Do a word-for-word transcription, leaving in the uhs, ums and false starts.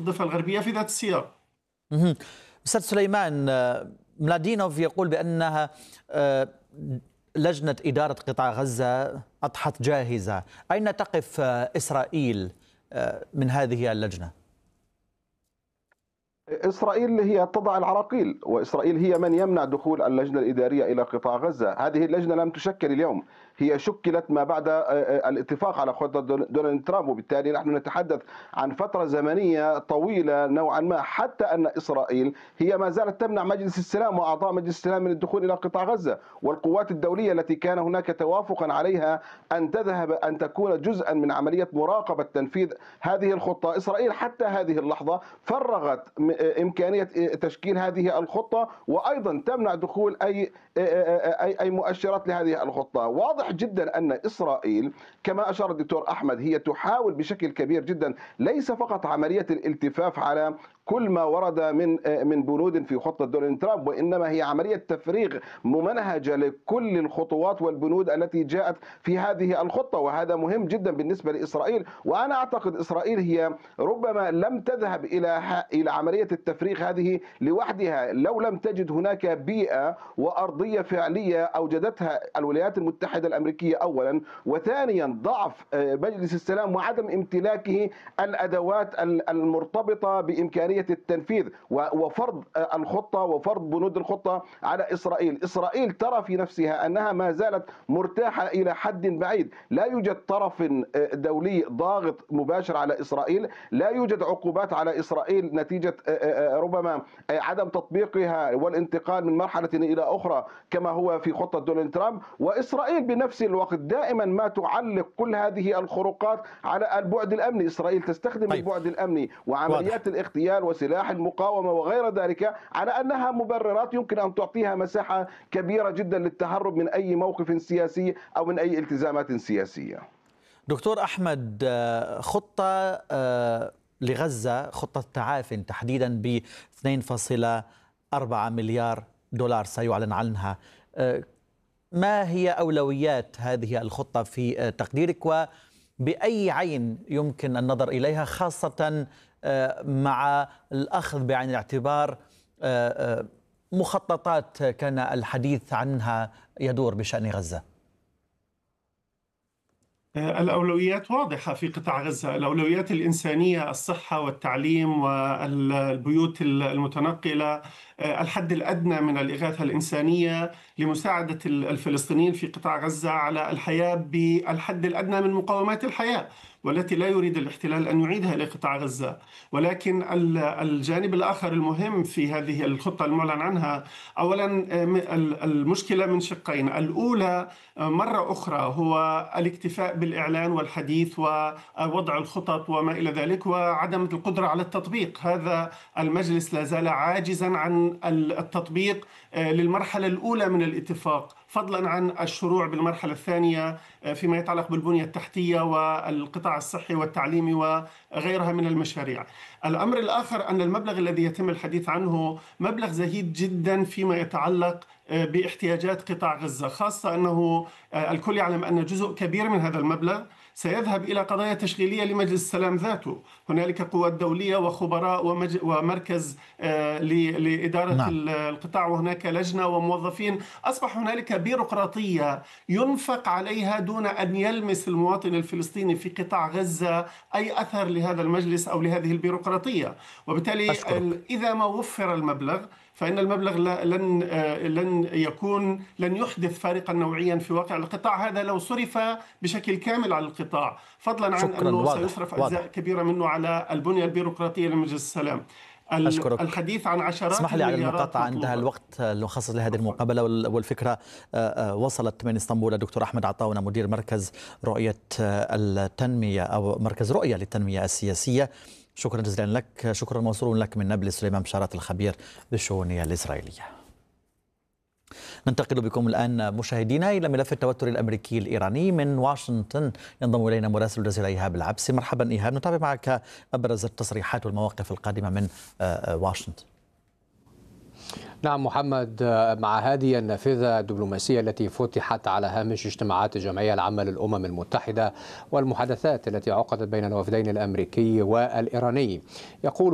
الضفة الغربية في ذات السياق. أستاذ سليمان، ملادينوف يقول بأنها لجنة إدارة قطاع غزة أضحت جاهزة. أين تقف إسرائيل من هذه اللجنة؟ إسرائيل هي تضع العراقيل، وإسرائيل هي من يمنع دخول اللجنة الإدارية إلى قطاع غزة. هذه اللجنة لم تشكل اليوم، هي شكلت ما بعد الاتفاق على خطة دونالد ترامب، وبالتالي نحن نتحدث عن فترة زمنية طويلة نوعا ما، حتى أن إسرائيل هي ما زالت تمنع مجلس السلام وأعضاء مجلس السلام من الدخول إلى قطاع غزة، والقوات الدولية التي كان هناك توافقا عليها أن تذهب أن تكون جزءا من عملية مراقبة تنفيذ هذه الخطة. إسرائيل حتى هذه اللحظة فرغت إمكانية تشكيل هذه الخطة، وأيضا تمنع دخول أي أي أي مؤشرات لهذه الخطة. واضح جدا أن إسرائيل كما أشار الدكتور أحمد هي تحاول بشكل كبير جدا ليس فقط عملية الالتفاف على كل ما ورد من من بنود في خطة دونالد ترامب، وإنما هي عملية تفريغ ممنهجة لكل الخطوات والبنود التي جاءت في هذه الخطة، وهذا مهم جدا بالنسبة لإسرائيل. وأنا أعتقد إسرائيل هي ربما لم تذهب إلى إلى عملية التفريغ هذه لوحدها لو لم تجد هناك بيئة وأرضية فعلية أوجدتها الولايات المتحدة الأمريكية أولا، وثانيا ضعف مجلس السلام وعدم امتلاكه الأدوات المرتبطة بإمكانية التنفيذ وفرض الخطة وفرض بنود الخطة على إسرائيل. إسرائيل ترى في نفسها أنها ما زالت مرتاحة إلى حد بعيد، لا يوجد طرف دولي ضاغط مباشر على إسرائيل، لا يوجد عقوبات على إسرائيل نتيجة ربما عدم تطبيقها والانتقال من مرحلة إلى أخرى كما هو في خطة دونالد ترامب. وإسرائيل بنفس الوقت دائما ما تعلق كل هذه الخروقات على البعد الأمني. إسرائيل تستخدم طيب. البعد الأمني وعمليات واضح. الاغتيال وسلاح المقاومة وغير ذلك على أنها مبررات يمكن أن تعطيها مساحة كبيرة جدا للتهرب من أي موقف سياسي أو من أي التزامات سياسية. دكتور أحمد، خطة لغزة، خطة تعاف تحديدا ب اثنين فاصلة أربعة مليار دولار سيعلن عنها، ما هي أولويات هذه الخطة في تقديرك، وبأي عين يمكن النظر إليها، خاصة مع الأخذ بعين الاعتبار مخططات كان الحديث عنها يدور بشأن غزة؟ الأولويات واضحة في قطاع غزة، الأولويات الإنسانية، الصحة والتعليم والبيوت المتنقلة، الحد الأدنى من الإغاثة الإنسانية لمساعدة الفلسطينيين في قطاع غزة على الحياة بالحد الأدنى من مقومات الحياة، والتي لا يريد الاحتلال أن يعيدها لقطاع غزة. ولكن الجانب الآخر المهم في هذه الخطة المعلن عنها، أولا المشكلة من شقين: الأولى مرة أخرى هو الاكتفاء بالإعلان والحديث ووضع الخطط وما إلى ذلك، وعدم القدرة على التطبيق. هذا المجلس لا زال عاجزا عن التطبيق للمرحلة الأولى من الاتفاق، فضلا عن الشروع بالمرحلة الثانية فيما يتعلق بالبنية التحتية والقطاع الصحي والتعليمي وغيرها من المشاريع. الأمر الآخر أن المبلغ الذي يتم الحديث عنه مبلغ زهيد جدا فيما يتعلق باحتياجات قطاع غزة، خاصة أنه الكل يعلم أن جزء كبير من هذا المبلغ سيذهب إلى قضايا تشغيلية لمجلس السلام ذاته. هنالك قوات دولية وخبراء ومركز لإدارة نعم. القطاع، وهناك لجنة وموظفين. أصبح هنالك بيروقراطية ينفق عليها دون أن يلمس المواطن الفلسطيني في قطاع غزة أي أثر لهذا المجلس أو لهذه البيروقراطية. وبالتالي أشكرك. إذا ما وفر المبلغ فإن المبلغ لن لن يكون لن يحدث فارقا نوعيا في واقع القطاع هذا لو صرف بشكل كامل على القطاع، فضلا عن أنه واضح. سيصرف أجزاء واضح. كبيرة منه على البنية البيروقراطية لمجلس السلام. أشكرك. الحديث عن عشرات اسمح لي على المقاطعة، انتهى الوقت المخصص لهذه المقابلة، والفكرة وصلت من اسطنبول. الدكتور أحمد عطاونة، مدير مركز رؤية التنمية أو مركز رؤية للتنمية السياسية، شكرا جزيلا لك. شكرا موصول لك من نابلس سليمان بشارات، الخبير بالشؤون الإسرائيلية. ننتقل بكم الآن مشاهدينا إلى ملف التوتر الأمريكي الإيراني. من واشنطن ينضم إلينا مراسل الجزيرة إيهاب العبسي. مرحبا إيهاب، نتابع معك أبرز التصريحات والمواقف القادمة من واشنطن. نعم محمد، مع هذه النافذة الدبلوماسية التي فتحت على هامش اجتماعات الجمعية العامة للأمم المتحدة والمحادثات التي عقدت بين الوفدين الأمريكي والإيراني، يقول